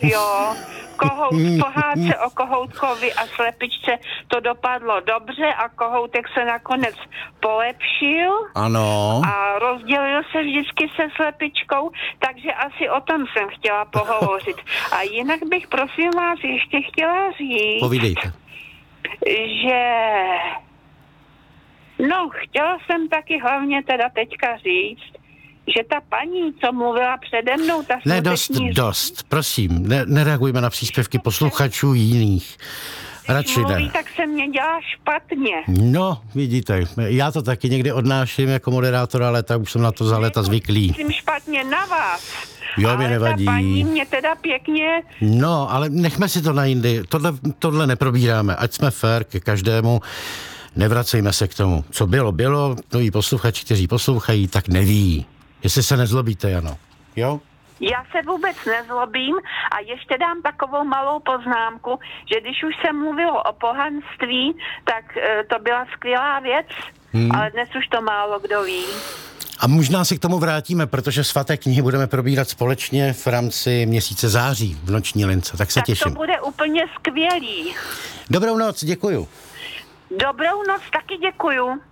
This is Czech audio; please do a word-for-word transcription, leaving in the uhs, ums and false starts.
jo. Kohout v pohádce o kohoutkovi a slepičce to dopadlo dobře a kohoutek se nakonec polepšil. Ano. A rozdělil se vždycky se slepičkou, takže asi o tom jsem chtěla pohovořit. A jinak bych, prosím vás, ještě chtěla říct, Povídejte. že... No, chtěla jsem taky hlavně teda teďka říct, že ta paní, co mluvila přede mnou, ta Ne, dost, skutečně... dost, prosím, ne, nereagujme na příspěvky posluchačů jiných. Radši mluví, ne. tak se mě dělá špatně. No, vidíte, já to taky někdy odnáším jako moderátor, ale tak už jsem na to za léta zvyklý. Myslím špatně na vás. Jo, mě nevadí. Ale ta paní mě teda pěkně... No, ale nechme si to na jindy. Tohle, tohle neprobíráme, ať jsme fair ke každému. Nevracejme se k tomu. Co bylo, bylo. Noví posluchači, kteří poslouchají, tak neví. Jestli se nezlobíte, Jano. Jo? Já se vůbec nezlobím a ještě dám takovou malou poznámku, že když už se mluvilo o pohanství, tak e, to byla skvělá věc, hmm. ale dnes už to málo kdo ví. A možná se k tomu vrátíme, protože svaté knihy budeme probírat společně v rámci měsíce září v Noční lince, tak se tak těším. Tak to bude úplně skvělý. Dobrou noc, děkuju. Dobrou noc, taky děkuju.